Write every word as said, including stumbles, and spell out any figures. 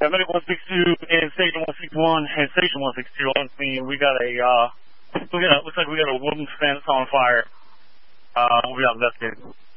Yeah, Medic one sixty-two and Station one sixty-one and Station one sixty-two on scene. We got a, uh, we got, looks like we got a wooden fence on fire. Uh, we'll be investigating.